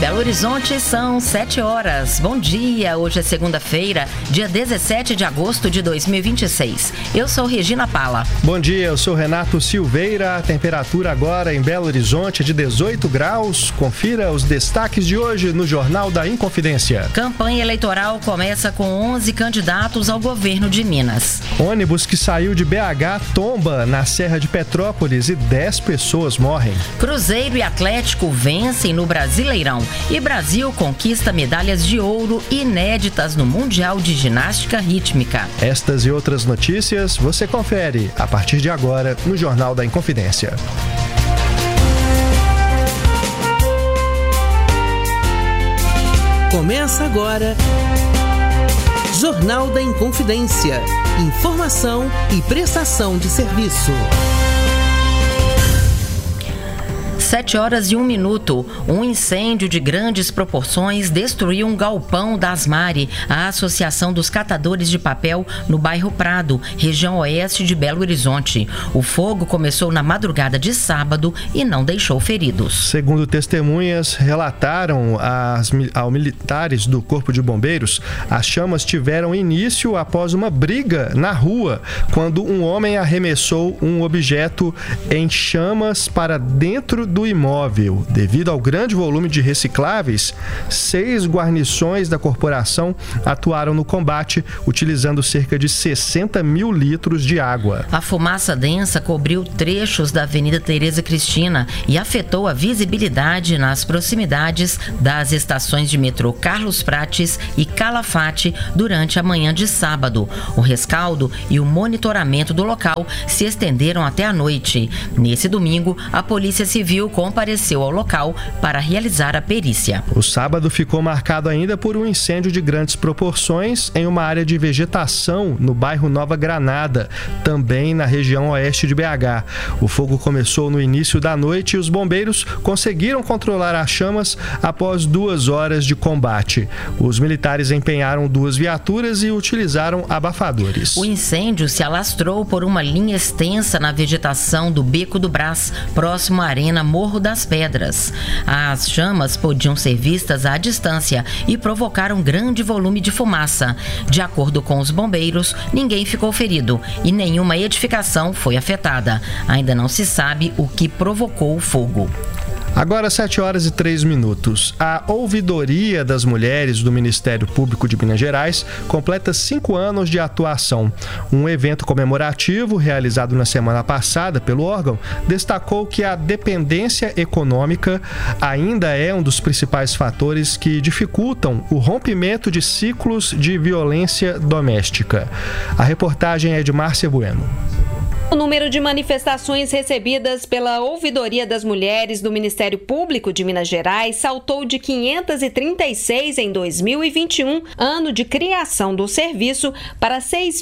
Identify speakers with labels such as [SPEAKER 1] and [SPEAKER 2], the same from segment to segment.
[SPEAKER 1] Belo Horizonte são 7 horas. Bom dia, hoje é segunda-feira, dia 17 de agosto de 2026. Eu sou Regina Pala.
[SPEAKER 2] Bom dia, eu sou Renato Silveira. A temperatura agora em Belo Horizonte é de 18 graus. Confira os destaques de hoje no Jornal da Inconfidência.
[SPEAKER 1] Campanha eleitoral começa com 11 candidatos ao governo de Minas.
[SPEAKER 2] Ônibus que saiu de BH tomba na Serra de Petrópolis e 10 pessoas morrem.
[SPEAKER 1] Cruzeiro e Atlético vencem no Brasileirão. E Brasil conquista medalhas de ouro inéditas no Mundial de Ginástica Rítmica.
[SPEAKER 2] Estas e outras notícias você confere a partir de agora no Jornal da Inconfidência.
[SPEAKER 3] Começa agora Jornal da Inconfidência. Informação e prestação de serviço.
[SPEAKER 1] 7 horas e 1 minuto. Um incêndio de grandes proporções destruiu um galpão da Asmari, a Associação dos Catadores de Papel, no bairro Prado, região oeste de Belo Horizonte. O fogo começou na madrugada de sábado e não deixou feridos.
[SPEAKER 2] Segundo testemunhas relataram aos militares do Corpo de Bombeiros, as chamas tiveram início após uma briga na rua, quando um homem arremessou um objeto em chamas para dentro do imóvel. Devido ao grande volume de recicláveis, 6 guarnições da corporação atuaram no combate, utilizando cerca de 60 mil litros de água.
[SPEAKER 1] A fumaça densa cobriu trechos da Avenida Tereza Cristina e afetou a visibilidade nas proximidades das estações de metrô Carlos Prates e Calafate durante a manhã de sábado. O rescaldo e o monitoramento do local se estenderam até a noite. Nesse domingo, a Polícia Civil compareceu ao local para realizar a perícia.
[SPEAKER 2] O sábado ficou marcado ainda por um incêndio de grandes proporções em uma área de vegetação no bairro Nova Granada, também na região oeste de BH. O fogo começou no início da noite e os bombeiros conseguiram controlar as chamas após 2 horas de combate. Os militares empenharam 2 viaturas e utilizaram abafadores.
[SPEAKER 1] O incêndio se alastrou por uma linha extensa na vegetação do Beco do Brás, próximo à Arena Morro das Pedras. As chamas podiam ser vistas à distância e provocaram grande volume de fumaça. De acordo com os bombeiros, ninguém ficou ferido e nenhuma edificação foi afetada. Ainda não se sabe o que provocou o fogo.
[SPEAKER 2] Agora 7 horas e 3 minutos. A Ouvidoria das Mulheres do Ministério Público de Minas Gerais completa 5 anos de atuação. Um evento comemorativo realizado na semana passada pelo órgão destacou que a dependência econômica ainda é um dos principais fatores que dificultam o rompimento de ciclos de violência doméstica. A reportagem é de Márcia Bueno.
[SPEAKER 4] O número de manifestações recebidas pela Ouvidoria das Mulheres do Ministério Público de Minas Gerais saltou de 536 em 2021, ano de criação do serviço, para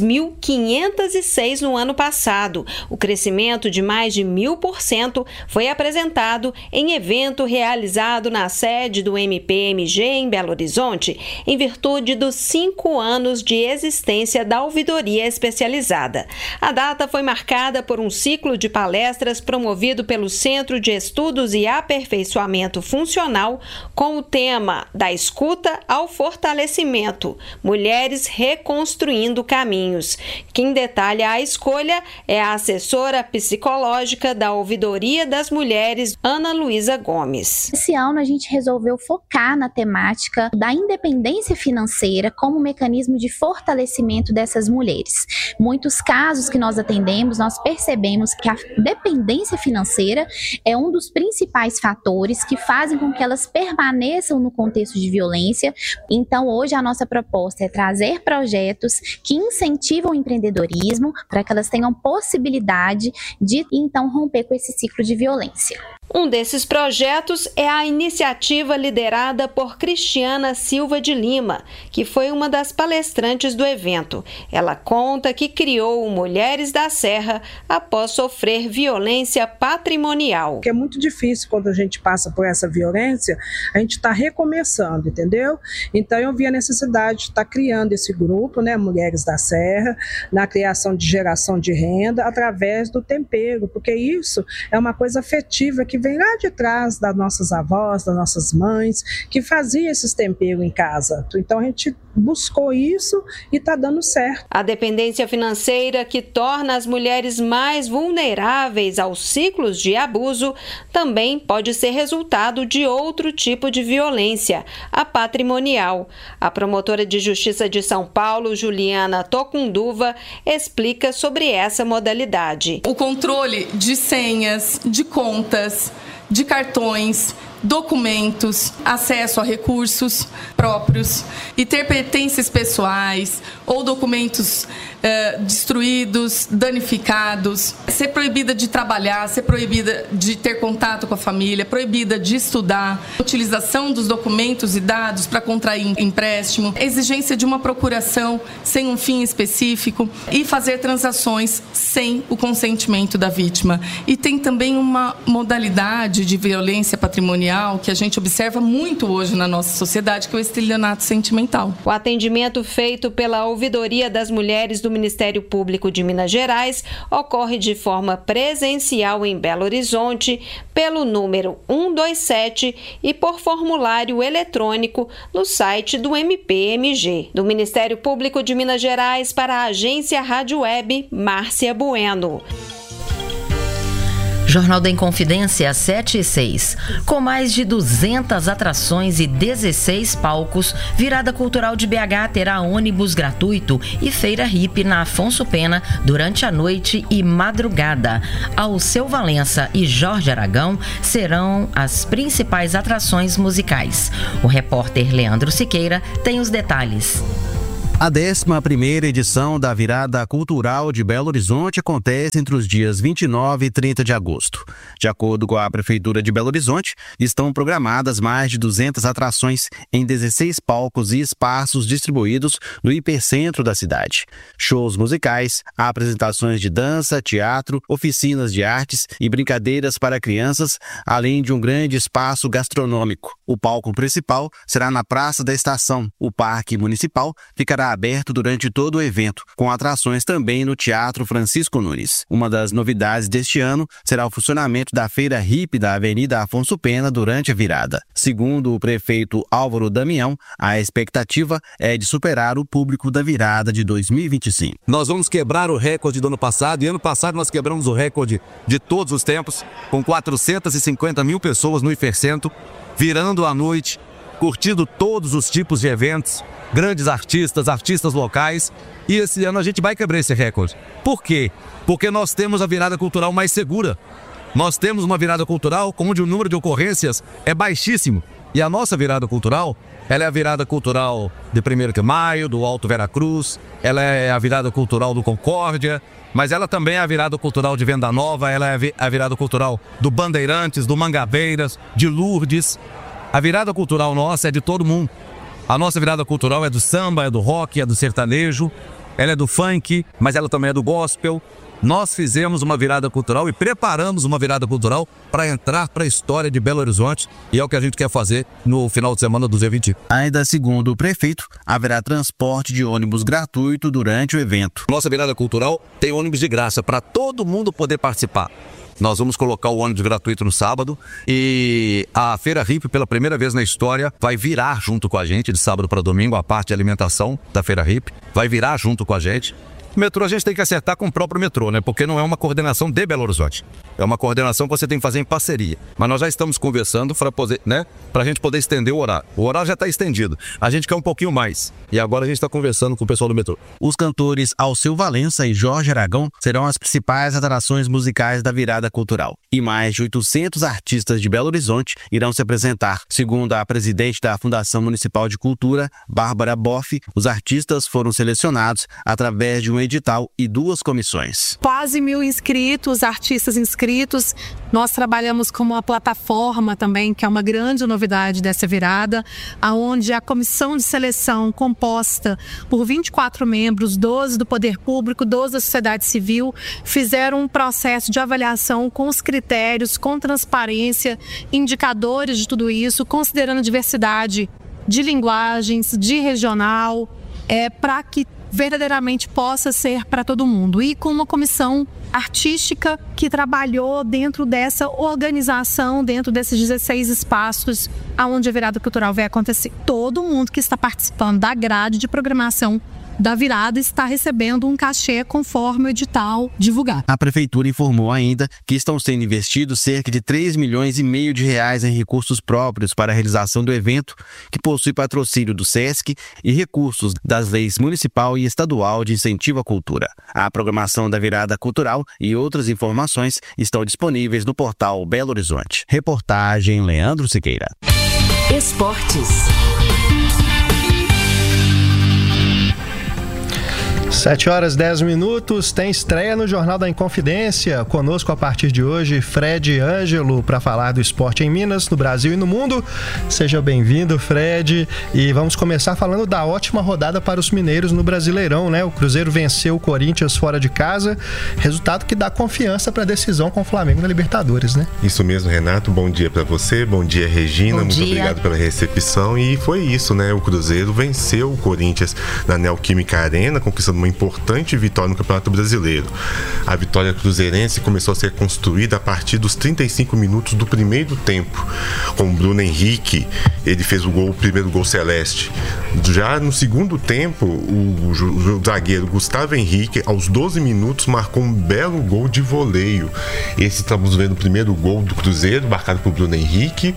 [SPEAKER 4] 6.506 no ano passado. O crescimento de mais de 1.000% foi apresentado em evento realizado na sede do MPMG em Belo Horizonte, em virtude dos 5 anos de existência da Ouvidoria Especializada. A data foi marcada por um ciclo de palestras promovido pelo Centro de Estudos e Aperfeiçoamento Funcional com o tema Da Escuta ao Fortalecimento, Mulheres Reconstruindo Caminhos. Quem detalha a escolha é a assessora psicológica da Ouvidoria das Mulheres, Ana Luísa Gomes.
[SPEAKER 5] Esse ano a gente resolveu focar na temática da independência financeira como mecanismo de fortalecimento dessas mulheres. Muitos casos que nós atendemos, nós percebemos que a dependência financeira é um dos principais fatores que fazem com que elas permaneçam no contexto de violência. Então, hoje a nossa proposta é trazer projetos que incentivam o empreendedorismo para que elas tenham possibilidade de, então, romper com esse ciclo de violência.
[SPEAKER 4] Um desses projetos é a iniciativa liderada por Cristiana Silva de Lima, que foi uma das palestrantes do evento. Ela conta que criou o Mulheres da Serra após sofrer violência patrimonial.
[SPEAKER 6] É muito difícil quando a gente passa por essa violência, a gente está recomeçando, entendeu? Então eu vi a necessidade de estar criando esse grupo, né, Mulheres da Serra, na criação de geração de renda através do tempero, porque isso é uma coisa afetiva que vem lá de trás das nossas avós, das nossas mães, que faziam esses temperos em casa. Então a gente buscou isso e está dando certo.
[SPEAKER 4] A dependência financeira, que torna as mulheres mais vulneráveis aos ciclos de abuso, também pode ser resultado de outro tipo de violência, a patrimonial. A promotora de Justiça de São Paulo, Juliana Tocunduva, explica sobre essa modalidade.
[SPEAKER 7] O controle de senhas, de contas, de cartões, documentos, acesso a recursos próprios e ter pertences pessoais ou documentos destruídos, danificados, ser proibida de trabalhar, ser proibida de ter contato com a família, proibida de estudar, utilização dos documentos e dados para contrair empréstimo, exigência de uma procuração sem um fim específico e fazer transações sem o consentimento da vítima. E tem também uma modalidade de violência patrimonial que a gente observa muito hoje na nossa sociedade, que é o estelionato sentimental.
[SPEAKER 4] O atendimento feito pela Ouvidoria das Mulheres do Ministério Público de Minas Gerais ocorre de forma presencial em Belo Horizonte, pelo número 127 e por formulário eletrônico no site do MPMG. Do Ministério Público de Minas Gerais para a agência Rádio Web, Márcia Bueno.
[SPEAKER 1] Jornal da Inconfidência 7/6. Com mais de 200 atrações e 16 palcos, Virada Cultural de BH terá ônibus gratuito e feira hippie na Afonso Pena durante a noite e madrugada. Alceu Valença e Jorge Aragão serão as principais atrações musicais. O repórter Leandro Siqueira tem os detalhes.
[SPEAKER 8] A 11ª edição da Virada Cultural de Belo Horizonte acontece entre os dias 29 e 30 de agosto. De acordo com a Prefeitura de Belo Horizonte, estão programadas mais de 200 atrações em 16 palcos e espaços distribuídos no hipercentro da cidade. Shows musicais, apresentações de dança, teatro, oficinas de artes e brincadeiras para crianças, além de um grande espaço gastronômico. O palco principal será na Praça da Estação. O Parque Municipal ficará aberto durante todo o evento, com atrações também no Teatro Francisco Nunes. Uma das novidades deste ano será o funcionamento da feira hippie da Avenida Afonso Pena durante a virada. Segundo o prefeito Álvaro Damião, a expectativa é de superar o público da virada de 2025.
[SPEAKER 9] Nós vamos quebrar o recorde do ano passado, e ano passado nós quebramos o recorde de todos os tempos, com 450 mil pessoas no hipercentro, virando a noite, curtindo todos os tipos de eventos, grandes artistas locais, e esse ano a gente vai quebrar esse recorde. Por quê? Porque nós temos a virada cultural mais segura. Nós temos uma virada cultural onde o número de ocorrências é baixíssimo. E a nossa virada cultural, ela é a virada cultural de 1º de Maio, do Alto Veracruz, ela é a virada cultural do Concórdia, mas ela também é a virada cultural de Venda Nova, ela é a virada cultural do Bandeirantes, do Mangabeiras, de Lourdes. A virada cultural nossa é de todo mundo. A nossa virada cultural é do samba, é do rock, é do sertanejo, ela é do funk, mas ela também é do gospel. Nós fizemos uma virada cultural e preparamos uma virada cultural para entrar para a história de Belo Horizonte, e é o que a gente quer fazer no final de semana do Z20.
[SPEAKER 8] Ainda segundo o prefeito, haverá transporte de ônibus gratuito durante o evento.
[SPEAKER 9] Nossa virada cultural tem ônibus de graça para todo mundo poder participar. Nós vamos colocar o ônibus gratuito no sábado e a Feira Hippie, pela primeira vez na história, vai virar junto com a gente, de sábado para domingo, a parte de alimentação da Feira Hippie, vai virar junto com a gente. O metrô a gente tem que acertar com o próprio metrô, né? Porque não é uma coordenação de Belo Horizonte. É uma coordenação que você tem que fazer em parceria. Mas nós já estamos conversando para a gente poder estender o horário. O horário já está estendido. A gente quer um pouquinho mais. E agora a gente está conversando com o pessoal do metrô.
[SPEAKER 8] Os cantores Alceu Valença e Jorge Aragão serão as principais atrações musicais da virada cultural. E mais de 800 artistas de Belo Horizonte irão se apresentar. Segundo a presidente da Fundação Municipal de Cultura, Bárbara Boff, os artistas foram selecionados através de um edital e 2 comissões.
[SPEAKER 10] Quase 1.000 inscritos, artistas inscritos. Nós trabalhamos com uma plataforma também, que é uma grande novidade dessa virada, onde a comissão de seleção, composta por 24 membros, 12 do Poder Público, 12 da sociedade civil, fizeram um processo de avaliação com os critérios, com transparência, indicadores de tudo isso, considerando a diversidade de linguagens, de regional, para que verdadeiramente possa ser para todo mundo. E com uma comissão artística que trabalhou dentro dessa organização, dentro desses 16 espaços onde a virada cultural vai acontecer. Todo mundo que está participando da grade de programação da virada está recebendo um cachê conforme o edital divulgar.
[SPEAKER 8] A Prefeitura informou ainda que estão sendo investidos cerca de 3,5 milhões de reais em recursos próprios para a realização do evento, que possui patrocínio do SESC e recursos das leis municipal e estadual de incentivo à cultura. A programação da virada cultural e outras informações estão disponíveis no portal Belo Horizonte. Reportagem Leandro Siqueira.
[SPEAKER 3] Esportes.
[SPEAKER 2] 7h10, tem estreia no Jornal da Inconfidência. Conosco a partir de hoje, Fred Ângelo, para falar do esporte em Minas, no Brasil e no mundo. Seja bem-vindo, Fred. E vamos começar falando da ótima rodada para os mineiros no Brasileirão, né? O Cruzeiro venceu o Corinthians fora de casa, resultado que dá confiança para a decisão com o Flamengo na Libertadores, né?
[SPEAKER 11] Isso mesmo, Renato. Bom dia para você, bom dia, Regina. Muito obrigado pela recepção. E foi isso, né? O Cruzeiro venceu o Corinthians na Neoquímica Arena, conquistando uma importante vitória no Campeonato Brasileiro. A vitória cruzeirense começou a ser construída a partir dos 35 minutos do primeiro tempo, com o Bruno Henrique. Ele fez o primeiro gol celeste. Já no segundo tempo, o zagueiro Gustavo Henrique, aos 12 minutos, marcou um belo gol de voleio. Esse estamos vendo o primeiro gol do Cruzeiro, marcado por Bruno Henrique.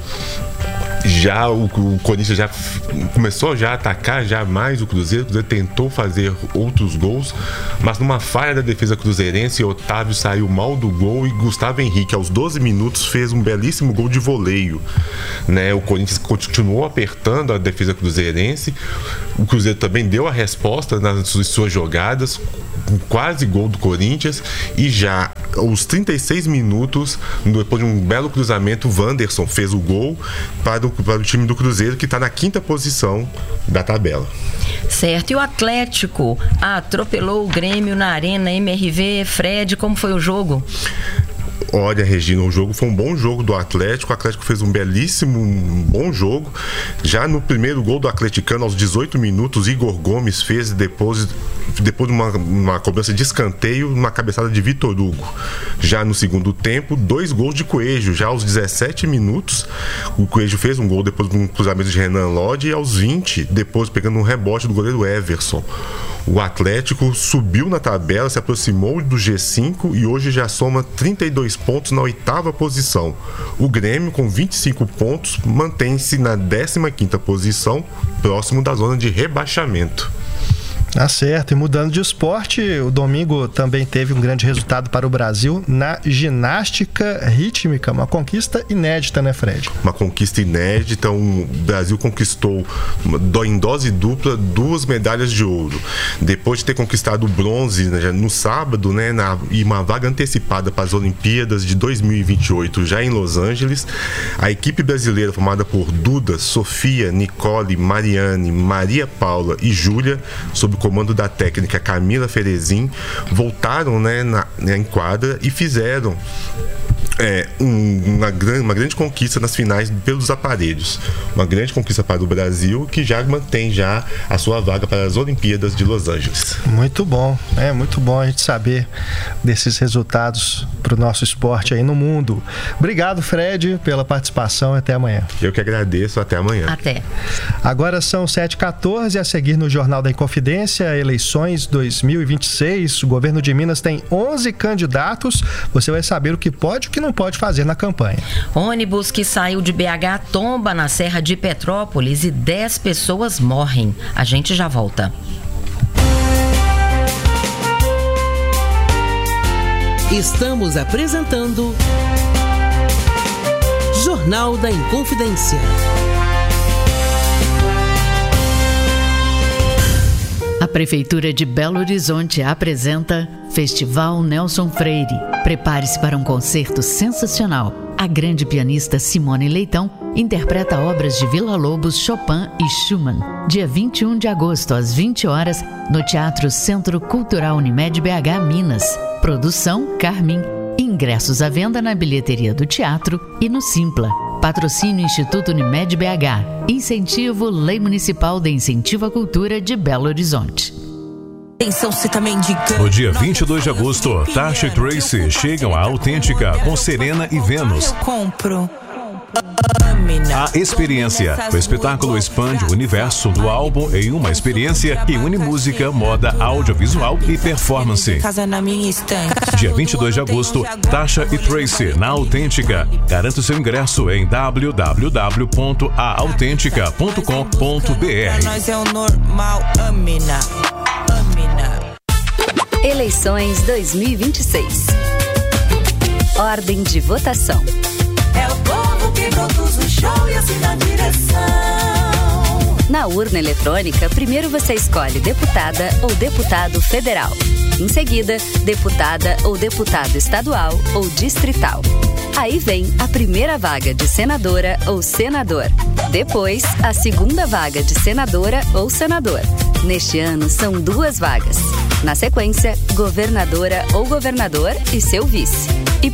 [SPEAKER 11] Já o Corinthians já começou a atacar já mais o Cruzeiro tentou fazer outros gols, mas numa falha da defesa cruzeirense, Otávio saiu mal do gol e Gustavo Henrique, aos 12 minutos, fez um belíssimo gol de voleio, né? O Corinthians continuou apertando a defesa cruzeirense, o Cruzeiro também deu a resposta nas suas jogadas, quase gol do Corinthians, e já aos 36 minutos, depois de um belo cruzamento, o Wanderson fez o gol para o time do Cruzeiro, que está na 5ª posição da tabela.
[SPEAKER 1] Certo, e o Atlético atropelou o Grêmio na Arena MRV. Fred, como foi o jogo?
[SPEAKER 11] Olha, Regina, o jogo foi um bom jogo do Atlético. O Atlético fez um bom jogo. Já no primeiro gol do atleticano, aos 18 minutos, Igor Gomes fez depois de uma cobrança de escanteio, uma cabeçada de Vitor Hugo. Já no segundo tempo, 2 gols de Coelho. Já aos 17 minutos, o Coelho fez um gol depois de um cruzamento de Renan Lodge, e aos 20, depois pegando um rebote do goleiro Everson. O Atlético subiu na tabela, se aproximou do G5 e hoje já soma 32 pontos na 8ª posição. O Grêmio, com 25 pontos, mantém-se na 15ª posição, próximo da zona de rebaixamento.
[SPEAKER 2] Tá certo, e mudando de esporte, o domingo também teve um grande resultado para o Brasil na ginástica rítmica, uma conquista inédita, né, Fred?
[SPEAKER 11] Uma conquista inédita, o Brasil conquistou em dose dupla 2 medalhas de ouro. Depois de ter conquistado o bronze no sábado, né, e uma vaga antecipada para as Olimpíadas de 2028 já em Los Angeles, a equipe brasileira formada por Duda, Sofia, Nicole, Mariane, Maria Paula e Júlia, sob o comando da técnica Camila Ferezin, voltaram, né, em quadra e fizeram uma grande conquista nas finais pelos aparelhos. Uma grande conquista para o Brasil, que já mantém já a sua vaga para as Olimpíadas de Los Angeles.
[SPEAKER 2] Muito bom, muito bom a gente saber desses resultados para o nosso esporte aí no mundo. Obrigado, Fred, pela participação e até amanhã.
[SPEAKER 11] Eu que agradeço, até amanhã.
[SPEAKER 1] Até.
[SPEAKER 2] Agora são 7h14, a seguir no Jornal da Inconfidência, eleições 2026. O governo de Minas tem 11 candidatos. Você vai saber o que pode e o que não pode fazer na campanha.
[SPEAKER 1] Ônibus que saiu de BH tomba na Serra de Petrópolis e 10 pessoas morrem. A gente já volta.
[SPEAKER 3] Estamos apresentando Jornal da Inconfidência.
[SPEAKER 12] A Prefeitura de Belo Horizonte apresenta Festival Nelson Freire. Prepare-se para um concerto sensacional. A grande pianista Simone Leitão interpreta obras de Villa-Lobos, Chopin e Schumann. Dia 21 de agosto, às 20 horas, no Teatro Centro Cultural Unimed BH, Minas. Produção Carmin. Ingressos à venda na bilheteria do teatro e no Simpla. Patrocínio Instituto Unimed BH. Incentivo Lei Municipal de Incentivo à Cultura de Belo Horizonte.
[SPEAKER 13] No dia 22 de agosto, Tasha e Tracy chegam à Autêntica com Serena e Vênus. A experiência. O espetáculo expande o universo do álbum em uma experiência que une música, moda, audiovisual e performance. Dia 22 de agosto, Tasha e Tracy na Autêntica. Garanta o seu ingresso em www.aautentica.com.br.
[SPEAKER 14] Eleições 2026. Ordem de votação.
[SPEAKER 15] É o povo que produz o show e assina a direção.
[SPEAKER 14] Na urna eletrônica, primeiro você escolhe deputada ou deputado federal. Em seguida, deputada ou deputado estadual ou distrital. Aí vem a primeira vaga de senadora ou senador. Depois, a segunda vaga de senadora ou senador. Neste ano, são 2 vagas. Na sequência, governadora ou governador e seu vice. E